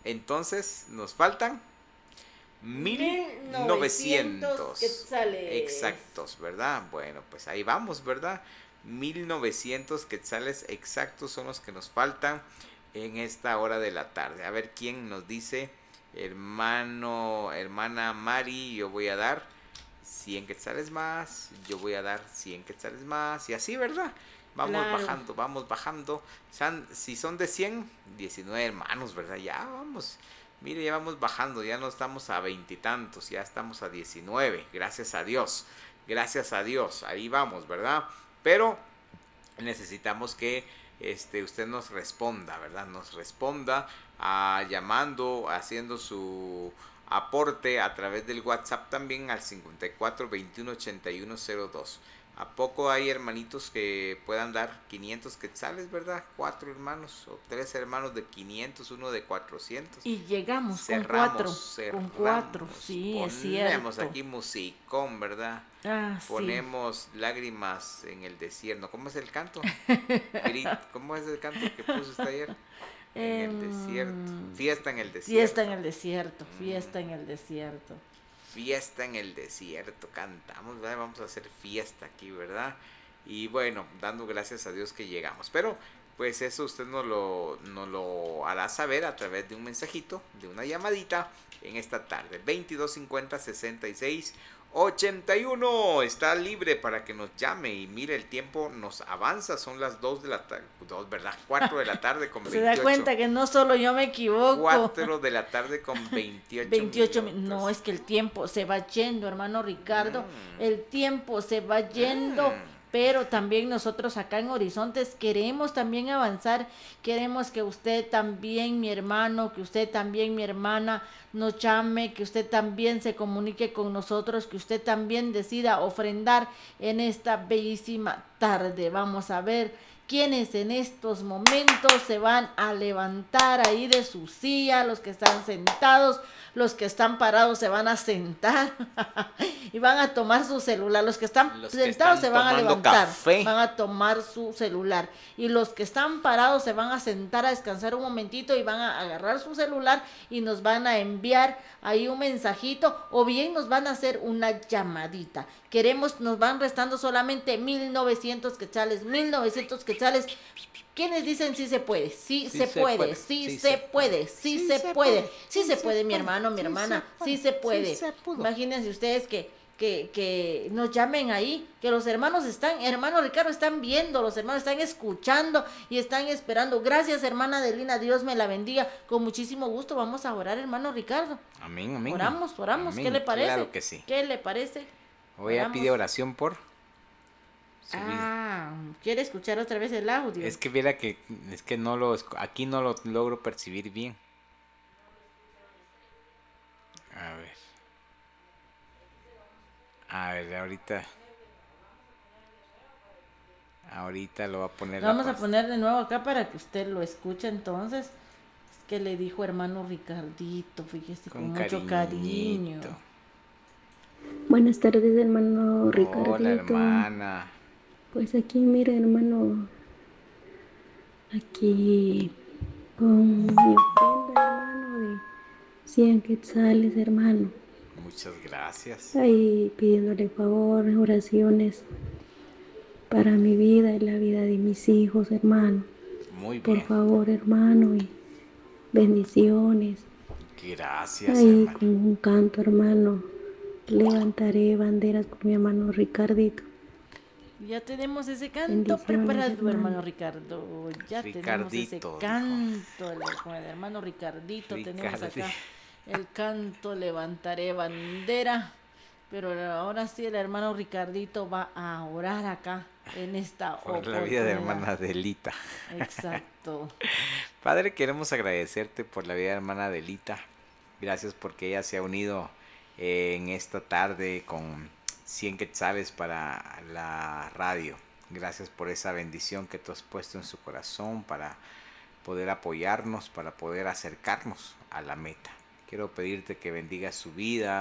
Entonces, nos faltan 1900 quetzales. exactos, ¿verdad? Bueno, pues ahí vamos, ¿verdad? 1900 quetzales exactos son los que nos faltan en esta hora de la tarde. A ver quién nos dice, hermana Mari, yo voy a dar 100 quetzales más, yo voy a dar 100 quetzales más, y así, ¿verdad? Vamos Claro. bajando, vamos bajando. Si son de 100, 19 hermanos, ¿verdad? Ya vamos. Mire, ya vamos bajando, ya no estamos a veintitantos, ya estamos a 19, gracias a Dios, ahí vamos, ¿verdad? Pero necesitamos que usted nos responda, ¿verdad? Nos responda llamando, haciendo su aporte a través del WhatsApp también al 54 21 81 02. ¿A poco hay hermanitos que puedan dar 500 quetzales, verdad? 4 hermanos o 3 hermanos de 500, uno de 400. Y llegamos Cerramos, con cuatro, cerramos. sí, es Ponemos cierto. aquí musicón, ¿verdad? Ah, sí. Ponemos lágrimas en el desierto. ¿Cómo es el canto? ¿Cómo es el canto que puso usted ayer? En el desierto. Em, Fiesta en el Fiesta en desierto. el desierto, fiesta en Mm, el desierto. fiesta en el desierto. Cantamos, ¿verdad? Vamos a hacer fiesta aquí, ¿verdad? Y bueno, dando gracias a Dios que llegamos. Pero pues eso usted nos lo hará saber a través de un mensajito, de una llamadita en esta tarde. 2250 66 81. Está libre para que nos llame y mire, el tiempo nos avanza. Son las 2 de la tarde, 2, ¿verdad? 4 de la tarde con Se da 28. cuenta que no solo yo me equivoco. 4 de la tarde con 28 28 minutos. no, es que el tiempo se va yendo, hermano Ricardo, Mm, el tiempo se va yendo, mm. pero también nosotros acá en Horizontes queremos también avanzar, queremos que usted también, mi hermano, que usted también, mi hermana, nos llame, que usted también se comunique con nosotros, que usted también decida ofrendar en esta bellísima tarde. Vamos a ver quienes en estos momentos se van a levantar ahí de su silla, los que están sentados, los que están parados se van a sentar y van a tomar su celular. Los que están Los que sentados se están van a tomando levantar, café. van a tomar su celular. Y los que están parados se van a sentar a descansar un momentito y van a agarrar su celular y nos van a enviar ahí un mensajito o bien nos van a hacer una llamadita. Queremos, nos van restando solamente 1900 quetzales, 1900 quetzales. ¿Quiénes dicen sí se puede? Sí, Sí se se puede, puede, sí sí se se puede, puede, sí sí se se puede, puede, sí sí se se puede, mi puede, hermano, mi sí se hermana, sí puede, se sí puede. se pudo. Imagínense ustedes que nos llamen ahí, que los hermanos están, hermano Ricardo, están viendo, los hermanos están escuchando y están esperando. Gracias, hermana Adelina, Dios me la bendiga. Con muchísimo gusto vamos a orar, hermano Ricardo. Amén, amén, Oramos, oramos, ¿qué le amén, parece? claro que sí. ¿Qué le parece? Voy a pedir Oramos. oración por su vida. ¿Quiere escuchar otra vez el audio? Es que viera que, es que aquí no lo logro percibir bien. A ver, ahorita lo va a poner Lo la vamos a paz. poner de nuevo acá para que usted lo escuche entonces. Es que le dijo hermano Ricardito, fíjese, Con con mucho cariño. cariñito. Buenas tardes, hermano Hola, Ricardito. hermana. Pues aquí, mira, hermano, aquí con mi ofrenda, hermano, de 100 quetzales, hermano. Muchas gracias. Ahí pidiéndole favor, oraciones para mi vida y la vida de mis hijos, hermano. Muy Por bien. favor, hermano, y bendiciones. Gracias, Ahí hermana. con un canto, hermano, levantaré banderas con mi hermano Ricardito. Ya tenemos ese canto Bendiciones, preparado, hermano. hermano Ricardo. Ya tenemos ese Ricardito, dijo. canto, con el hermano Ricardito. Tenemos Ricardi. acá el canto Levantaré Bandera. Pero ahora sí, el hermano Ricardito va a orar acá en esta Por la vida de oportunidad. hermana Adelita. Exacto. Padre, queremos agradecerte por la vida de hermana Adelita. Gracias porque ella se ha unido en esta tarde con 100 quetzales para la radio. Gracias por esa bendición que tú has puesto en su corazón para poder apoyarnos, para poder acercarnos a la meta. Quiero pedirte que bendigas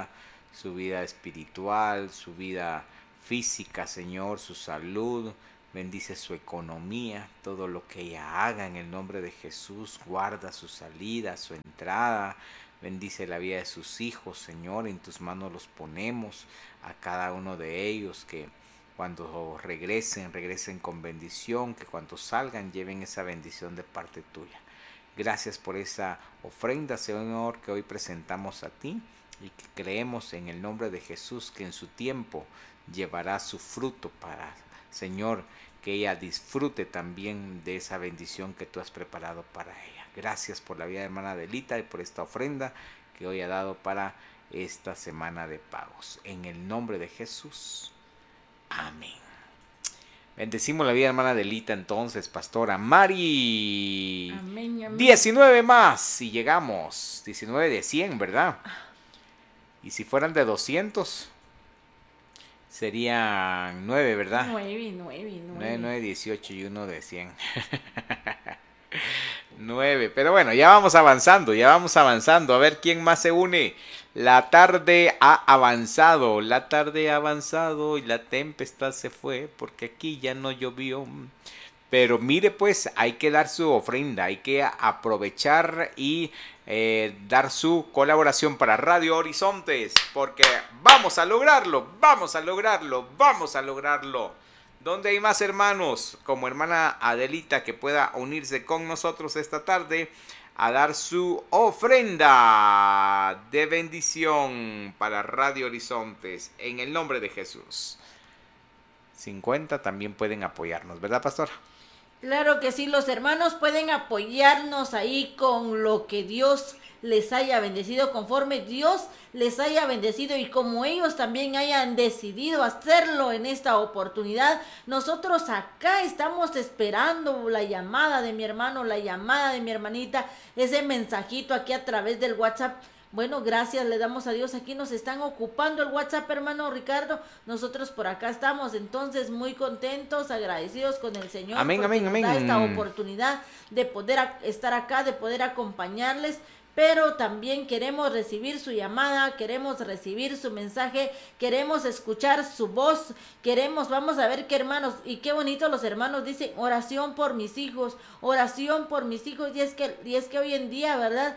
su vida espiritual, su vida física, Señor, su salud, bendice su economía, todo lo que ella haga en el nombre de Jesús, guarda su salida, su entrada, bendice la vida de sus hijos, Señor, en tus manos los ponemos a cada uno de ellos, que cuando regresen con bendición, que cuando salgan lleven esa bendición de parte tuya. Gracias por esa ofrenda, Señor, que hoy presentamos a ti y que creemos en el nombre de Jesús que en su tiempo llevará su fruto para, Señor, que ella disfrute también de esa bendición que tú has preparado para ella. Gracias por la vida de hermana Adelita y por esta ofrenda que hoy ha dado para esta semana de pagos. En el nombre de Jesús. Amén. Bendecimos la vida, hermana Adelita, entonces, pastora Mari. Amén, amén. 19 más y llegamos. 19 de 100, ¿verdad? Y si fueran de 200, serían 9, ¿verdad? 9, 18 y uno de 100. 9, pero bueno, ya vamos avanzando. A ver quién más se une. La tarde ha avanzado y la tempestad se fue porque aquí ya no llovió. Pero mire pues, hay que dar su ofrenda, hay que aprovechar y dar su colaboración para Radio Horizontes, porque vamos a lograrlo. ¿Dónde hay más hermanos como hermana Adelita que pueda unirse con nosotros esta tarde a dar su ofrenda de bendición para Radio Horizontes en el nombre de Jesús? 50 también pueden apoyarnos, ¿verdad, pastor? Claro que sí, los hermanos pueden apoyarnos ahí con lo que Dios les haya bendecido, conforme Dios les haya bendecido y como ellos también hayan decidido hacerlo en esta oportunidad. Nosotros acá estamos esperando la llamada de mi hermano, la llamada de mi hermanita, ese mensajito aquí a través del WhatsApp. Bueno, gracias, le damos a Dios. Aquí nos están ocupando el WhatsApp, hermano Ricardo. Nosotros por acá estamos, entonces, muy contentos, agradecidos con el Señor. Amén, porque amén, nos amén. da esta oportunidad de poder estar acá, de poder acompañarles. Pero también queremos recibir su llamada, queremos recibir su mensaje, queremos escuchar su voz, vamos a ver qué hermanos, y qué bonito los hermanos dicen, oración por mis hijos, y es que hoy en día, ¿verdad?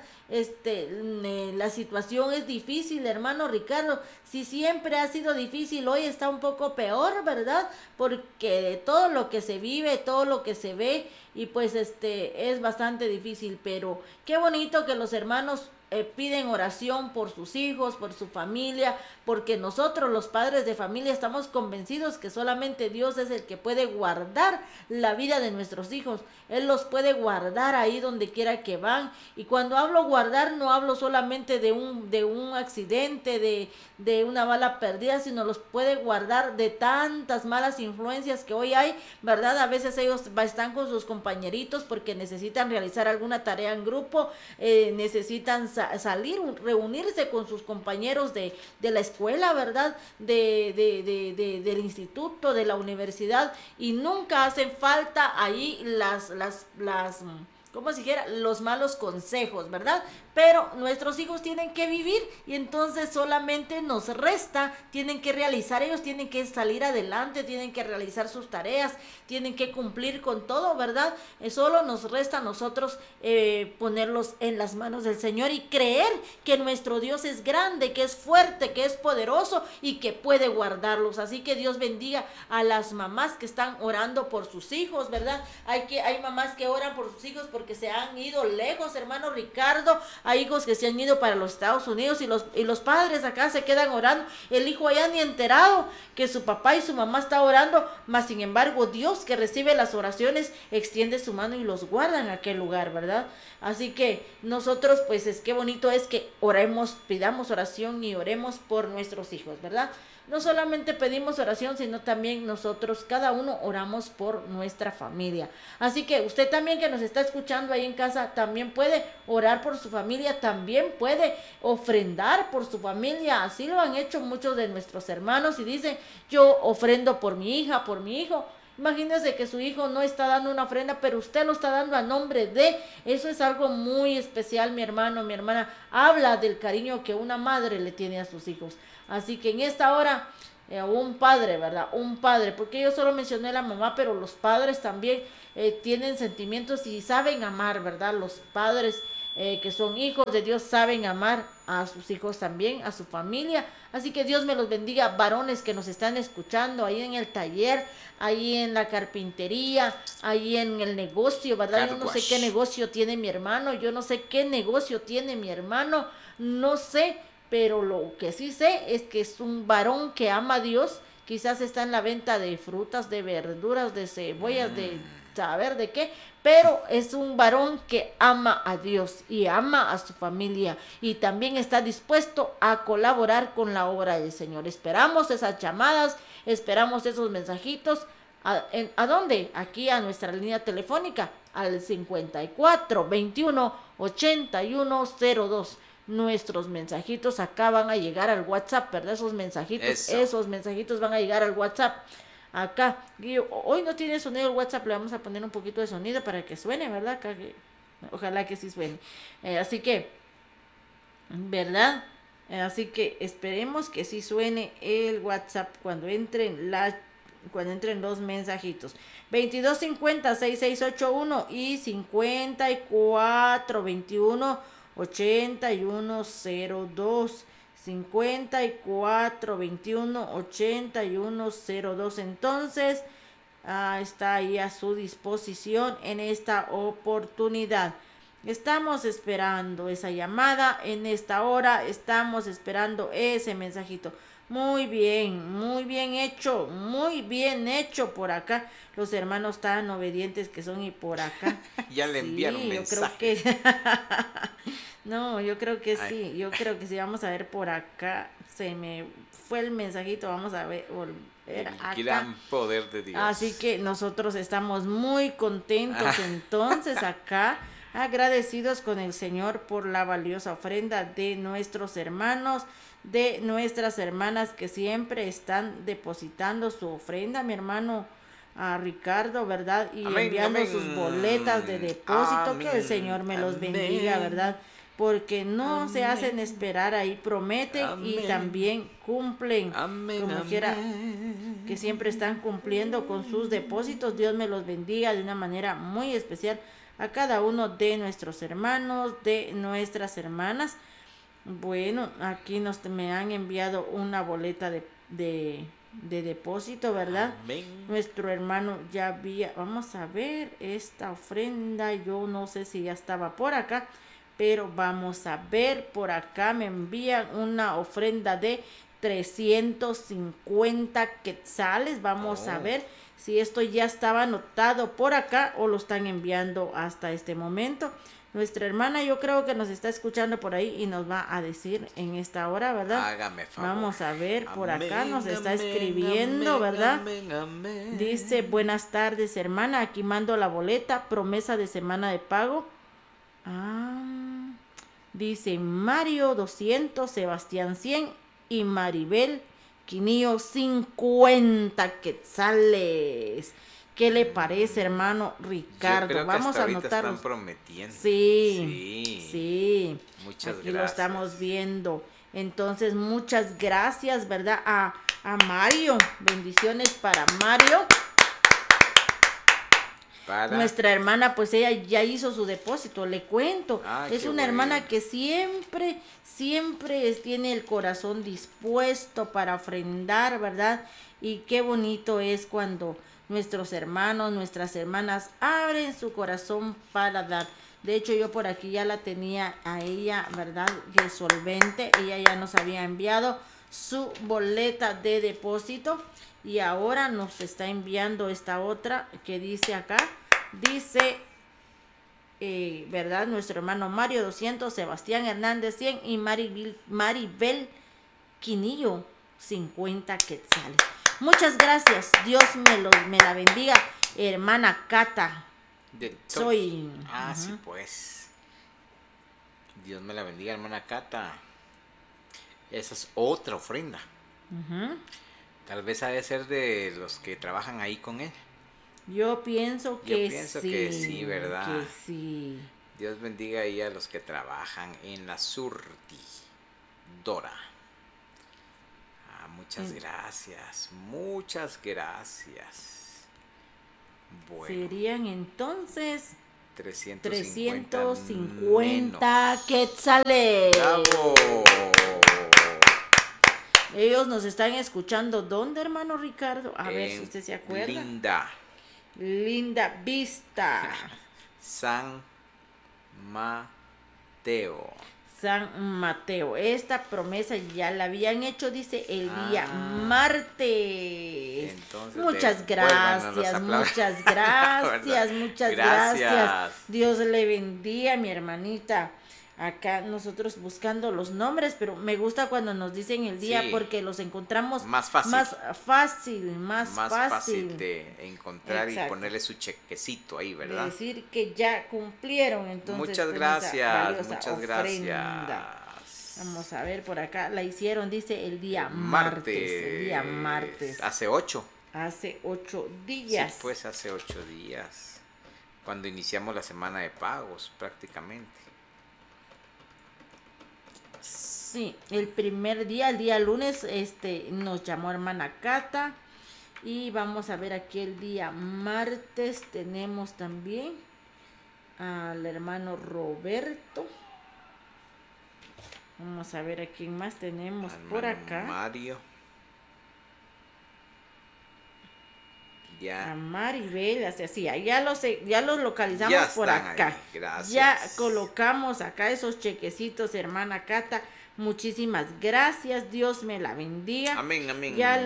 La situación es difícil, hermano Ricardo. Si siempre ha sido difícil, hoy está un poco peor, ¿verdad? Porque todo lo que se vive, todo lo que se ve, y pues es bastante difícil, pero qué bonito que los hermanos piden oración por sus hijos, por su familia, porque nosotros los padres de familia estamos convencidos que solamente Dios es el que puede guardar la vida de nuestros hijos. Él los puede guardar ahí donde quiera que van, y cuando hablo guardar no hablo solamente de un accidente, de una bala perdida, sino los puede guardar de tantas malas influencias que hoy hay, ¿verdad? A veces ellos están con sus compañeritos porque necesitan realizar alguna tarea en grupo, necesitan salir, reunirse con sus compañeros de la escuela, ¿verdad? Del instituto, de la universidad, y nunca hacen falta ahí como si dijera, los malos consejos, ¿verdad? Pero nuestros hijos tienen que vivir y entonces solamente nos resta, tienen que realizar, ellos tienen que salir adelante, tienen que realizar sus tareas, tienen que cumplir con todo, ¿verdad? Solo nos resta a nosotros ponerlos en las manos del Señor y creer que nuestro Dios es grande, que es fuerte, que es poderoso y que puede guardarlos. Así que Dios bendiga a las mamás que están orando por sus hijos, ¿verdad? Hay mamás que oran por sus hijos porque se han ido lejos, hermano Ricardo. Hay hijos que se han ido para los Estados Unidos y los padres acá se quedan orando. El hijo allá ni enterado que su papá y su mamá está orando, mas sin embargo Dios, que recibe las oraciones, extiende su mano y los guarda en aquel lugar, ¿verdad? Así que nosotros, pues qué bonito es que oremos, pidamos oración y oremos por nuestros hijos, ¿verdad? No solamente pedimos oración, sino también nosotros, cada uno, oramos por nuestra familia. Así que usted también que nos está escuchando ahí en casa, también puede orar por su familia, también puede ofrendar por su familia. Así lo han hecho muchos de nuestros hermanos y dicen, yo ofrendo por mi hija, por mi hijo. Imagínese que su hijo no está dando una ofrenda, pero usted lo está dando a nombre de. Eso es algo muy especial, mi hermano, mi hermana. Habla del cariño que una madre le tiene a sus hijos. Así que en esta hora un padre, ¿verdad? Un padre, porque yo solo mencioné la mamá, pero los padres también tienen sentimientos y saben amar, ¿verdad? Los padres que son hijos de Dios saben amar a sus hijos también, a su familia. Así que Dios me los bendiga, varones que nos están escuchando ahí en el taller, ahí en la carpintería, ahí en el negocio, ¿verdad? Yo no sé qué negocio tiene mi hermano, yo no sé qué negocio tiene mi hermano, no sé, pero lo que sí sé es que es un varón que ama a Dios. Quizás está en la venta de frutas, de verduras, de cebollas, de saber de qué, pero es un varón que ama a Dios y ama a su familia y también está dispuesto a colaborar con la obra del Señor. Esperamos esas llamadas, esperamos esos mensajitos. ¿A dónde? Aquí a nuestra línea telefónica al 54 21 81 02. Nuestros mensajitos acá van a llegar al WhatsApp, ¿verdad? Esos mensajitos van a llegar al WhatsApp acá. Y hoy no tiene sonido el WhatsApp, le vamos a poner un poquito de sonido para que suene, ¿verdad? Acá ojalá que sí suene. Así que, ¿verdad? Así que esperemos que sí suene el WhatsApp cuando entren los mensajitos. 2250-6681 y 5421-8102. 5421-8102. Entonces, está ahí a su disposición en esta oportunidad. Estamos esperando esa llamada en esta hora, estamos esperando ese mensajito. Muy bien hecho por acá. Los hermanos tan obedientes que son y por acá. Ya le enviaron mensaje. Yo creo que no, yo creo que sí, vamos a ver por acá. Se me fue el mensajito, vamos a ver acá. Gran poder de Dios. Así que nosotros estamos muy contentos entonces acá, agradecidos con el Señor por la valiosa ofrenda de nuestros hermanos, de nuestras hermanas que siempre están depositando su ofrenda, mi hermano a Ricardo, ¿verdad? Y enviando sus boletas de depósito, que el Señor me los bendiga, ¿verdad? Porque no se hacen esperar ahí, prometen y también cumplen, como quiera, que siempre están cumpliendo con sus depósitos. Dios me los bendiga de una manera muy especial a cada uno de nuestros hermanos, de nuestras hermanas. Bueno, aquí me han enviado una boleta de depósito, ¿verdad? Amén. Nuestro hermano ya había, vamos a ver esta ofrenda, yo no sé si ya estaba por acá, pero vamos a ver, por acá me envían una ofrenda de 350 quetzales, vamos a ver si esto ya estaba anotado por acá o lo están enviando hasta este momento. Nuestra hermana yo creo que nos está escuchando por ahí y nos va a decir en esta hora, ¿verdad? Hágame favor. Vamos a ver, por acá nos está escribiendo, ¿verdad? Dice, buenas tardes, hermana, aquí mando la boleta, promesa de semana de pago. Dice Mario 200, Sebastián 100 y Maribel Quinillo 50 quetzales. ¿Qué le parece, hermano Ricardo? Yo creo que vamos hasta a ahorita anotar. Están prometiendo. Sí. Muchas Aquí gracias. lo estamos viendo. Entonces, muchas gracias, ¿verdad? A Mario. Bendiciones para Mario. Nuestra hermana, pues ella ya hizo su depósito, le cuento. Es una hermana que siempre tiene el corazón dispuesto para ofrendar, ¿verdad? Y qué bonito es cuando nuestros hermanos, nuestras hermanas abren su corazón para dar. De hecho, yo por aquí ya la tenía a ella, ¿verdad? Que solvente. Ella ya nos había enviado su boleta de depósito. Y ahora nos está enviando esta otra que dice acá. Dice, ¿verdad? Nuestro hermano Mario 200, Sebastián Hernández 100 y Maribel Quinillo 50 quetzales. Muchas gracias. Dios me la bendiga, hermana Cata. Sí, pues. Dios me la bendiga, hermana Cata. Esa es otra ofrenda. Tal vez ha de ser de los que trabajan ahí con él. Yo pienso que sí, ¿verdad? Que sí. Dios bendiga ahí a los que trabajan en la surtidora. Muchas gracias, muchas gracias. Bueno, serían entonces 350 350 quetzales. ¡Bravo! Ellos nos están escuchando. ¿Dónde, hermano Ricardo? A ver si usted se acuerda. Linda Vista. San Mateo. San Mateo. Esta promesa ya la habían hecho, dice, el día martes. Entonces, muchas gracias, muchas gracias, muchas gracias. Dios le bendiga, mi hermanita. Acá nosotros buscando los nombres, pero me gusta cuando nos dicen el día, sí, porque los encontramos más fácil más fácil de encontrar. Exacto. Y ponerle su chequecito ahí, ¿verdad? Decir que ya cumplieron, entonces. Muchas gracias, muchas gracias. Vamos a ver por acá, la hicieron, dice el día martes. El día martes. Hace 8 días. Sí, pues hace 8 días. Cuando iniciamos la semana de pagos, prácticamente. Sí, el primer día, el día lunes, nos llamó hermana Cata. Y vamos a ver aquí el día martes tenemos también al hermano Roberto. Vamos a ver a quién más tenemos por acá. Mario. Ya. A Maribel, así, ya los localizamos ya por acá. Gracias. Ya colocamos acá esos chequecitos, hermana Cata. Muchísimas gracias, Dios me la bendiga. Amén, amén. Ya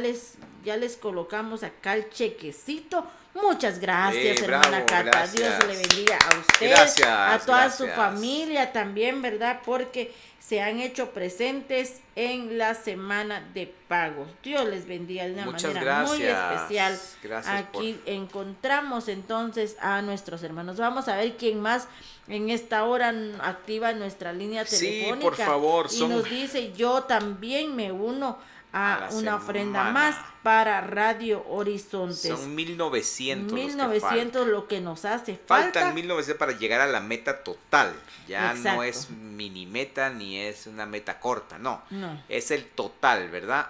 les colocamos acá el chequecito. Muchas gracias, hermana Cata. Gracias. Dios le bendiga a usted, gracias, a toda su familia también, ¿verdad? Porque se han hecho presentes en la semana de pagos. Dios les bendiga de una manera muy especial. Aquí encontramos entonces a nuestros hermanos. Vamos a ver quién más en esta hora activa nuestra línea telefónica. Sí, por favor. Y nos dice, yo también me uno a una ofrenda más para Radio Horizontes. Son 1900 1900 lo que nos hace falta. Faltan 1900 para llegar a la meta total. Ya exacto. No es mini meta ni es una meta corta, no. Es el total, ¿verdad?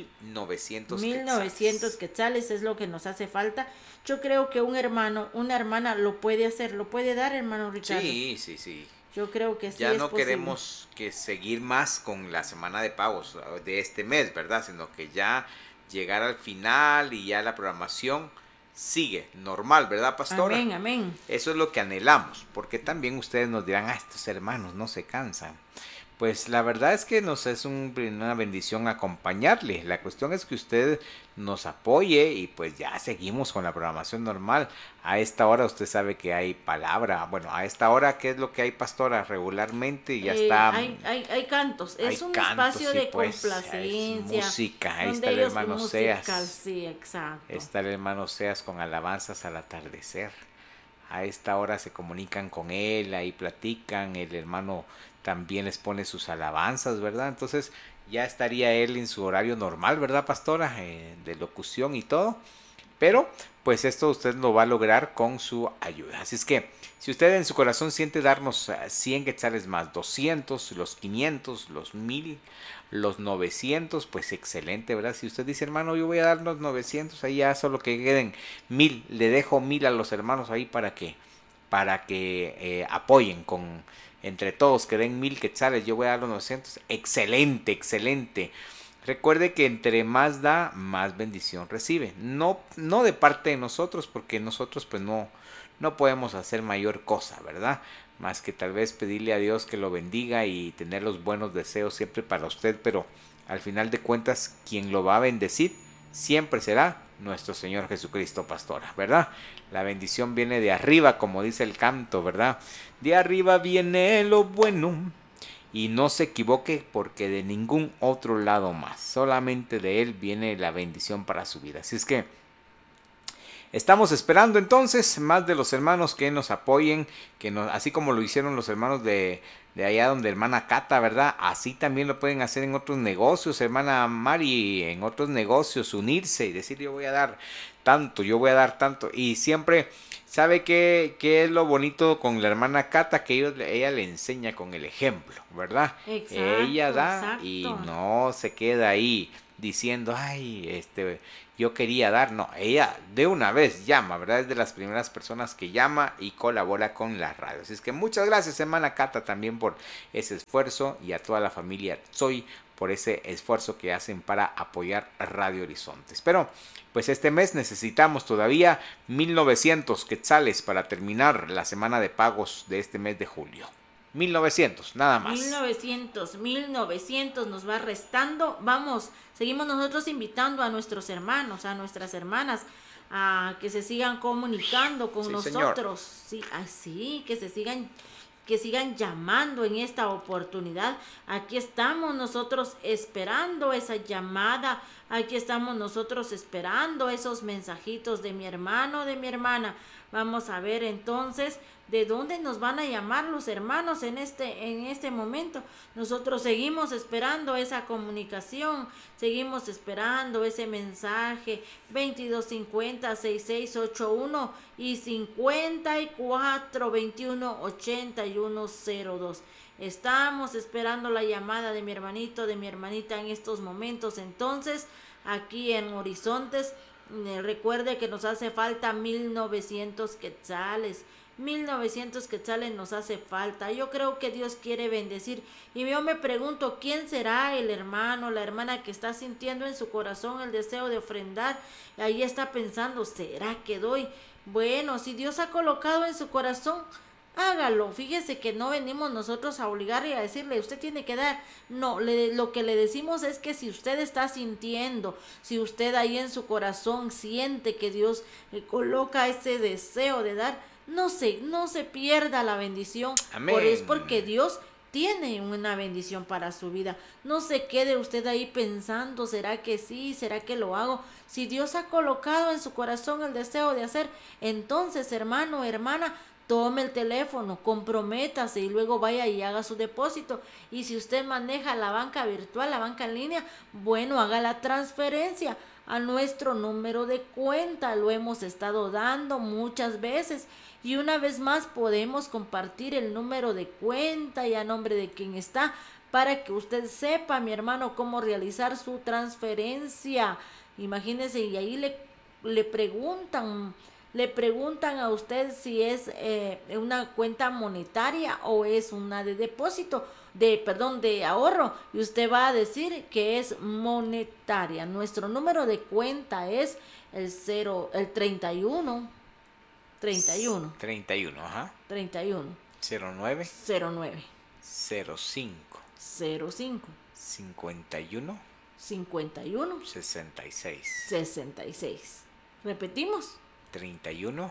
1900 quetzales es lo que nos hace falta. Yo creo que un hermano, una hermana lo puede hacer, lo puede dar, hermano Ricardo. Sí. Yo creo que sí. Ya no queremos que seguir más con la semana de pagos de este mes, ¿verdad? Sino que ya llegar al final y ya la programación sigue normal, ¿verdad, pastora? Amén, amén. Eso es lo que anhelamos, porque también ustedes nos dirán, estos hermanos no se cansan. Pues la verdad es que nos es una bendición acompañarle. La cuestión es que usted nos apoye y pues ya seguimos con la programación normal. A esta hora usted sabe que hay palabra. Bueno, a esta hora, ¿qué es lo que hay, pastora? Regularmente ya está... Hay cantos. Es un espacio de complacencia. Música. Ahí está el hermano Seas. Sí, exacto. Está el hermano Seas con alabanzas al atardecer. A esta hora se comunican con él, ahí platican, el hermano también les pone sus alabanzas, ¿verdad? Entonces ya estaría él en su horario normal, ¿verdad, pastora? De locución y todo. Pero pues esto usted lo va a lograr con su ayuda. Así es que si usted en su corazón siente darnos 100 quetzales más, 200, los 500, los 1000, los 900, pues excelente, ¿verdad? Si usted dice, hermano, yo voy a dar los 900, ahí ya solo que queden 1000, le dejo 1000 a los hermanos ahí para que apoyen entre todos, que den 1000 quetzales, yo voy a dar los 900, excelente. Recuerde que entre más da, más bendición recibe. No de parte de nosotros, porque nosotros pues no podemos hacer mayor cosa, ¿verdad? Más que tal vez pedirle a Dios que lo bendiga y tener los buenos deseos siempre para usted, pero al final de cuentas, quien lo va a bendecir siempre será nuestro Señor Jesucristo, pastora, ¿verdad? La bendición viene de arriba, como dice el canto, ¿verdad? De arriba viene lo bueno. Y no se equivoque, porque de ningún otro lado más, solamente de Él viene la bendición para su vida. Así es que estamos esperando entonces más de los hermanos que nos apoyen, así como lo hicieron los hermanos de de allá donde hermana Cata, ¿verdad? Así también lo pueden hacer en otros negocios, hermana Mari, en otros negocios, unirse y decir yo voy a dar tanto, yo voy a dar tanto. Y siempre, ¿sabe qué es lo bonito con la hermana Cata? Que ella le enseña con el ejemplo, ¿verdad? Ella Exacto, da y exacto. no se queda ahí diciendo, ay, yo quería dar, no, ella de una vez llama, ¿verdad? Es de las primeras personas que llama y colabora con la radio. Así es que muchas gracias, hermana Cata, también por ese esfuerzo y a toda la familia Soy por ese esfuerzo que hacen para apoyar Radio Horizontes. Pero, pues este mes necesitamos todavía 1900 quetzales para terminar la semana de pagos de este mes de julio. 1900, nada más. 1900 nos va restando. Vamos, seguimos nosotros invitando a nuestros hermanos, a nuestras hermanas, a que se sigan comunicando con Sí, señor. nosotros. Sí, así, que sigan llamando en esta oportunidad. Aquí estamos nosotros esperando esa llamada. Aquí estamos nosotros esperando esos mensajitos de mi hermano, de mi hermana. Vamos a ver entonces de dónde nos van a llamar los hermanos en este momento. Nosotros seguimos esperando esa comunicación, seguimos esperando ese mensaje 2250-6681 y 5421-8102. Estamos esperando la llamada de mi hermanito, de mi hermanita en estos momentos. Entonces, aquí en Horizontes, recuerde que nos hace falta 1900 quetzales. 1900 quetzales nos hace falta. Yo creo que Dios quiere bendecir. Y yo me pregunto, ¿quién será el hermano, la hermana que está sintiendo en su corazón el deseo de ofrendar? Ahí está pensando, ¿será que doy? Bueno, si Dios ha colocado en su corazón, hágalo. Fíjese que no venimos nosotros a obligarle y a decirle, usted tiene que dar. No, lo que le decimos es que si usted está sintiendo, si usted ahí en su corazón siente que Dios coloca ese deseo de dar, no se pierda la bendición. Es Amén. porque Dios tiene una bendición para su vida. No se quede usted ahí pensando, ¿será que sí? ¿Será que lo hago? Si Dios ha colocado en su corazón el deseo de hacer, entonces, hermano, hermana, tome el teléfono, comprométase y luego vaya y haga su depósito. Y si usted maneja la banca virtual, la banca en línea, bueno, haga la transferencia a nuestro número de cuenta. Lo hemos estado dando muchas veces. Y una vez más podemos compartir el número de cuenta y a nombre de quien está para que usted sepa, mi hermano, cómo realizar su transferencia. Imagínese, y ahí le preguntan a usted si es una cuenta monetaria o es una de depósito, de ahorro, y usted va a decir que es monetaria. Nuestro número de cuenta es el 31, ajá. 31 09 09 05 05 51 51 66 66. Repetimos. 31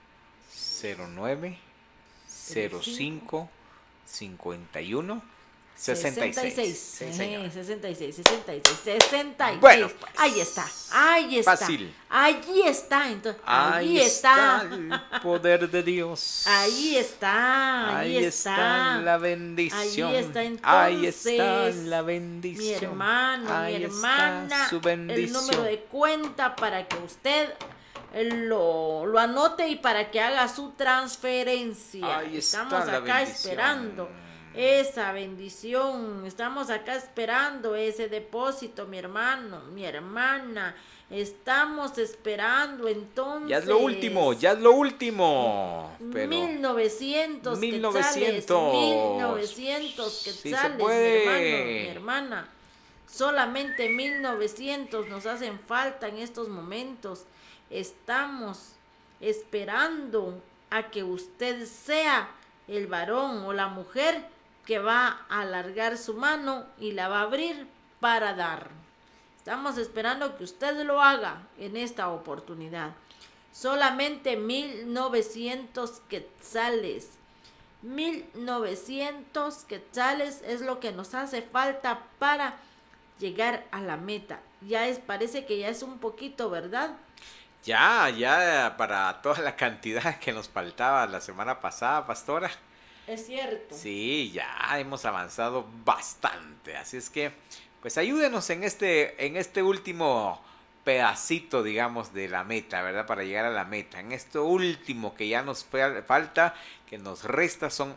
09 05 51 66. Sí, señor. 66. Bueno, pues, Ahí está. fácil. Allí está. Entonces, Ahí está el poder de Dios. Ahí está. Ahí está la bendición. Ahí está entonces. Ahí está la bendición. Mi hermano, ahí mi hermana, está su bendición. el número de cuenta para que usted lo anote y para que haga su transferencia. Ahí Estamos está la acá bendición. esperando esa bendición. Estamos acá esperando ese depósito, mi hermano, mi hermana. Estamos esperando entonces. Ya es lo último, ya es lo último. Pero 1900 1900 quetzales, sí se puede. mi hermano, mi hermana. Solamente 1900 nos hacen falta en estos momentos. Estamos esperando a que usted sea el varón o la mujer que va a alargar su mano y la va a abrir para dar. Estamos esperando que usted lo haga en esta oportunidad. Solamente 1900 quetzales. 1900 quetzales es lo que nos hace falta para llegar a la meta. Parece que ya es un poquito, ¿verdad? Ya, para toda la cantidad que nos faltaba la semana pasada, pastora. Es cierto. Sí, ya hemos avanzado bastante. Así es que, pues ayúdenos en este último pedacito, digamos, de la meta, ¿verdad? Para llegar a la meta. En esto último que ya nos falta, que nos resta, son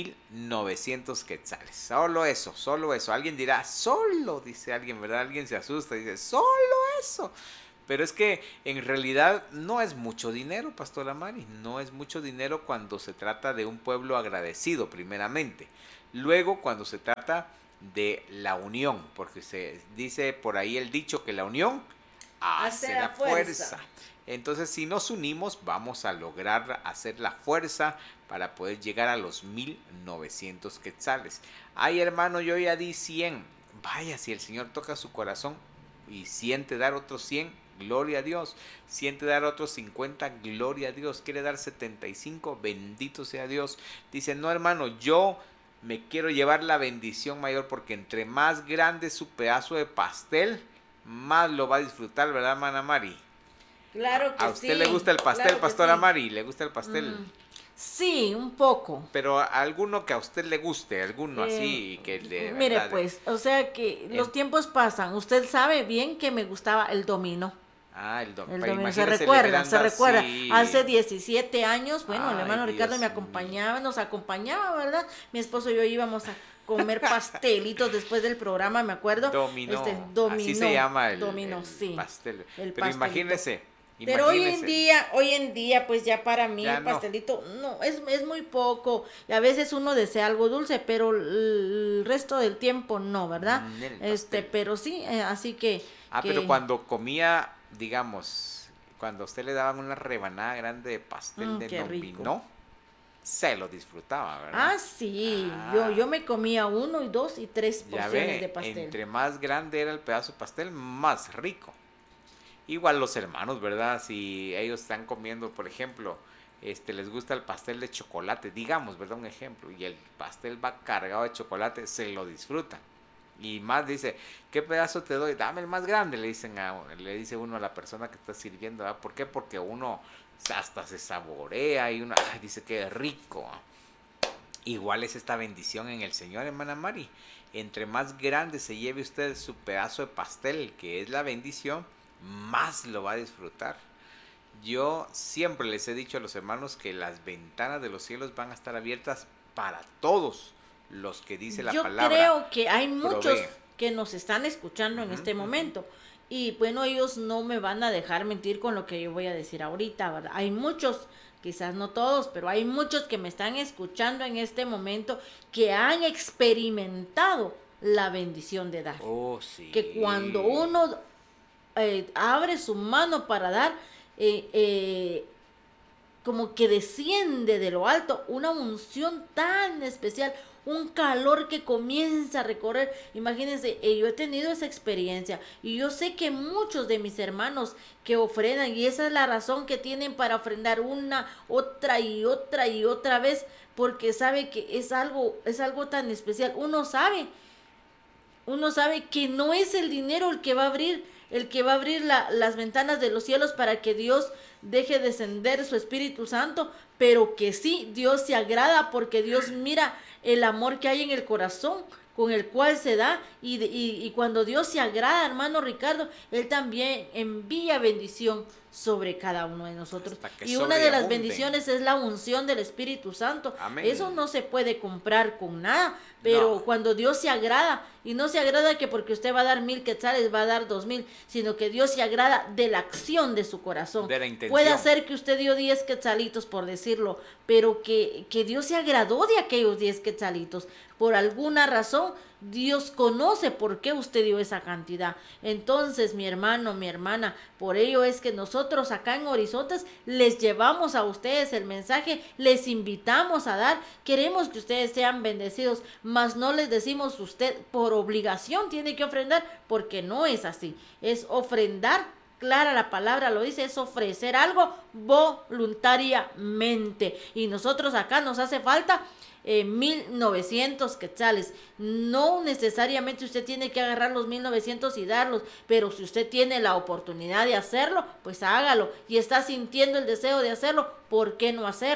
1900 quetzales. Solo eso, solo eso. Alguien dirá, solo, dice alguien, ¿verdad? Alguien se asusta y dice, solo eso. Pero es que en realidad no es mucho dinero, Pastora Mari. No es mucho dinero cuando se trata de un pueblo agradecido, primeramente. Luego, cuando se trata de la unión, porque se dice por ahí el dicho que la unión hace la fuerza. Entonces, si nos unimos, vamos a lograr hacer la fuerza para poder llegar a los 1900 quetzales. Ay, hermano, yo ya di 100. Vaya, si el Señor toca su corazón y siente dar otros 100, gloria a Dios. Siente dar otros 50, gloria a Dios. Quiere dar 75, bendito sea Dios. Dice, no, hermano, yo me quiero llevar la bendición mayor, porque entre más grande su pedazo de pastel, más lo va a disfrutar, ¿verdad, hermana Mari? Claro que sí. ¿A usted le gusta el pastel, claro Pastora sí. Mari? ¿Le gusta el pastel? Sí, un poco. Pero alguno que a usted le guste, alguno así que le... Mire, ¿verdad? pues, o sea que los tiempos pasan. Usted sabe bien que me gustaba el dominó. Ah, el dominó, imagínese, se recuerda. Sí. Hace 17 años, bueno, el hermano Ricardo Dios me acompañaba, nos acompañaba, ¿verdad? Mi esposo y yo íbamos a comer pastelitos después del programa, me acuerdo. Dominó, dominó, así se llama el pastel. Pero imagínese. Pero hoy en día, pues ya para mí ya el pastelito, no, es muy poco. Y a veces uno desea algo dulce, pero el resto del tiempo no, ¿verdad? Pero sí, así que... pero cuando comía, digamos, cuando a usted le daban una rebanada grande de pastel de dominó, se lo disfrutaba, ¿verdad? Ah, sí, yo me comía 1, 2 y 3 porciones de pastel. Entre más grande era el pedazo de pastel, más rico. Igual los hermanos, ¿verdad? Si ellos están comiendo, por ejemplo, les gusta el pastel de chocolate, digamos, ¿verdad? Un ejemplo, y el pastel va cargado de chocolate, se lo disfrutan. Y más dice, ¿qué pedazo te doy? Dame el más grande, le dice uno a la persona que está sirviendo, ¿verdad? ¿Por qué? Porque uno hasta se saborea y uno dice que rico. Igual es esta bendición en el Señor, hermana Mari. Entre más grande se lleve usted su pedazo de pastel, que es la bendición, más lo va a disfrutar. Yo siempre les he dicho a los hermanos que las ventanas de los cielos van a estar abiertas para todos los que dice la palabra. Yo creo que hay muchos que nos están escuchando en este momento. Y bueno, ellos no me van a dejar mentir con lo que yo voy a decir ahorita, ¿verdad? Hay muchos, quizás no todos, pero hay muchos que me están escuchando en este momento que han experimentado la bendición de dar. Oh, sí. Que cuando uno abre su mano para dar, como que desciende de lo alto una unción tan especial, un calor que comienza a recorrer. Imagínense, yo he tenido esa experiencia y yo sé que muchos de mis hermanos que ofrendan, y esa es la razón que tienen para ofrendar una, otra y otra vez, porque sabe que es algo tan especial. Uno sabe que no es el dinero el que va a abrir las ventanas de los cielos para que Dios deje descender su Espíritu Santo, pero que sí, Dios se agrada porque Dios mira el amor que hay en el corazón con el cual se da, y cuando Dios se agrada, hermano Ricardo, Él también envía bendición sobre cada uno de nosotros. Y una de las bendiciones es la unción del Espíritu Santo. Amén. Eso no se puede comprar con nada, pero cuando Dios se agrada, y no se agrada que porque usted va a dar 1000 quetzales, va a dar 2000, sino que Dios se agrada de la acción de su corazón. De la intención. Puede ser que usted dio 10 quetzalitos, por decirlo, pero que Dios se agradó de aquellos 10 quetzalitos. Por alguna razón, Dios conoce por qué usted dio esa cantidad. Entonces, mi hermano, mi hermana, por ello es que nosotros acá en Horizontes les llevamos a ustedes el mensaje, les invitamos a dar, queremos que ustedes sean bendecidos, mas no les decimos usted por obligación tiene que ofrendar, porque no es así, es ofrendar. Clara la palabra lo dice, es ofrecer algo voluntariamente. Y nosotros acá nos hace falta 1900 quetzales. No necesariamente usted tiene que agarrar los 1900 y darlos, pero si usted tiene la oportunidad de hacerlo, pues hágalo. Y está sintiendo el deseo de hacerlo, ¿por qué no hacerlo?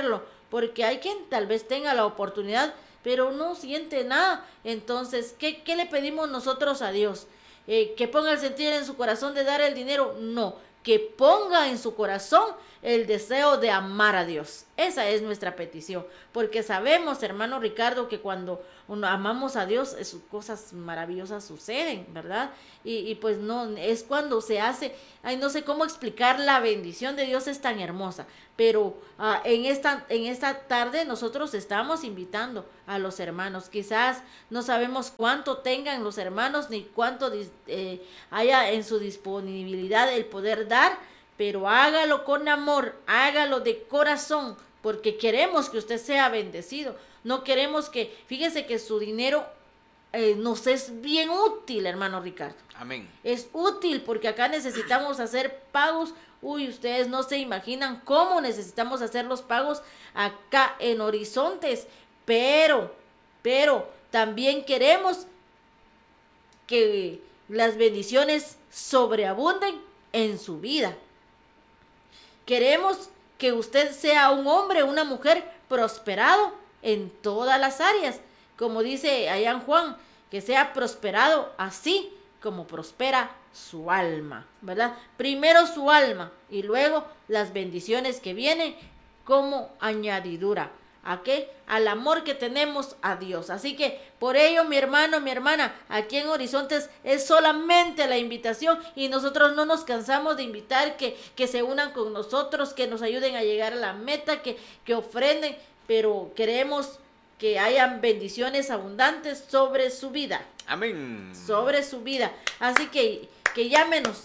porque hay quien tal vez tenga la oportunidad, pero no siente nada. Entonces, ¿qué le pedimos nosotros a Dios? ¿Que ponga el sentir en su corazón de dar el dinero? No, que ponga en su corazón el deseo de amar a Dios. Esa es nuestra petición, porque sabemos, hermano Ricardo, que cuando amamos a Dios, cosas maravillosas suceden, ¿verdad? Y pues no, es cuando se hace, ay, no sé cómo explicar, la bendición de Dios es tan hermosa, pero en esta tarde nosotros estamos invitando a los hermanos. Quizás no sabemos cuánto tengan los hermanos, ni cuánto haya en su disponibilidad el poder dar, pero hágalo con amor, hágalo de corazón, porque queremos que usted sea bendecido. No queremos que, fíjese que su dinero nos es bien útil, hermano Ricardo. Amén. Es útil porque acá necesitamos hacer pagos. Uy, ustedes no se imaginan cómo necesitamos hacer los pagos acá en Horizontes, pero también queremos que las bendiciones sobreabunden en su vida. Queremos que usted sea un hombre, una mujer prosperado en todas las áreas. Como dice allá en Juan, que sea prosperado así como prospera su alma, ¿verdad? Primero su alma y luego las bendiciones que vienen como añadidura. ¿A qué? Al amor que tenemos a Dios. Así que por ello, mi hermano, mi hermana, aquí en Horizontes es solamente la invitación, y nosotros no nos cansamos de invitar que se unan con nosotros, que nos ayuden a llegar a la meta, que ofrenden, pero queremos que hayan bendiciones abundantes sobre su vida. Amén. Sobre su vida. Así que llámenos.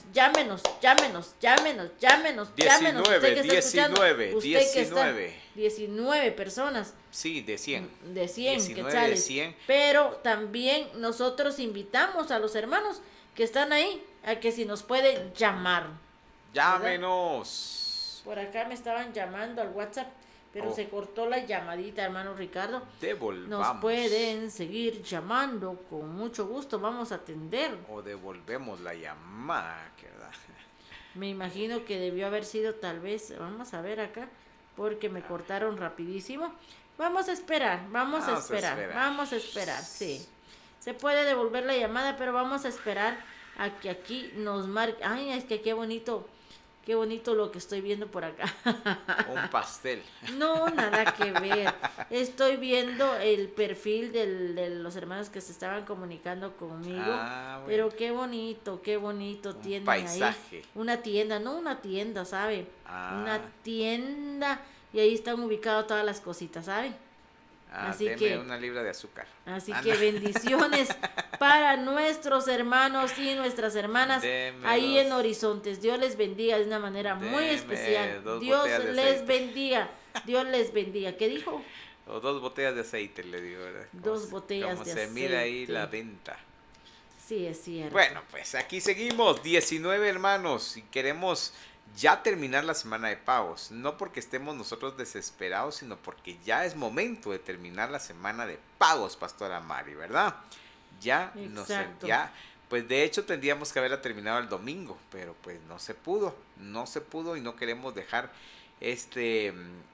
19 personas. Sí, de 100. De 100 19 quetzales. de 100. Pero también nosotros invitamos a los hermanos que están ahí a que si nos pueden llamar. Llámenos. Por acá me estaban llamando al WhatsApp, pero se cortó la llamadita, hermano Ricardo. Devolvamos. Nos pueden seguir llamando, con mucho gusto vamos a atender. O devolvemos la llamada, ¿verdad? Me imagino que debió haber sido tal vez, vamos a ver acá, porque me cortaron rapidísimo. Vamos a esperar, vamos a esperar, sí. Se puede devolver la llamada, pero vamos a esperar a que aquí nos marque. Ay, es que qué bonito lo que estoy viendo por acá. Un pastel. No, nada que ver. Estoy viendo el perfil de los hermanos que se estaban comunicando conmigo. Bueno. Pero qué bonito tienen paisaje. Ahí. Una tienda, no una tienda, ¿sabe? Una tienda, y ahí están ubicadas todas las cositas, ¿sabe? Así que una libra de azúcar. Así que bendiciones para nuestros hermanos y nuestras hermanas ahí en Horizontes. Dios les bendiga de una manera muy especial. Dios les bendiga. Dios les bendiga. ¿Qué dijo? O 2 botellas de aceite, le digo, ¿verdad? 2 botellas de aceite. Como se mira ahí la venta. Sí, es cierto. Bueno, pues aquí seguimos, 19 hermanos, y queremos ya terminar la semana de pagos, no porque estemos nosotros desesperados, sino porque ya es momento de terminar la semana de pagos, Pastora Mari, ¿verdad? Ya, pues de hecho tendríamos que haberla terminado el domingo, pero pues no se pudo y no queremos dejar este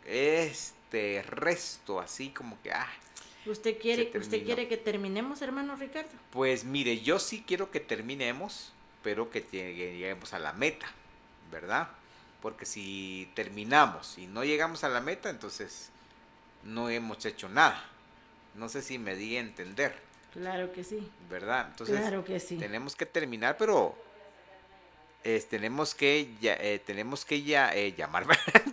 resto así como que ¿Usted quiere que terminemos, hermano Ricardo? Pues mire, yo sí quiero que terminemos, pero que lleguemos a la meta, ¿verdad? Porque si terminamos y no llegamos a la meta, entonces no hemos hecho nada. No sé si me di a entender. Claro que sí. ¿Verdad? Entonces, claro que sí. Tenemos que terminar, pero tenemos que llamar,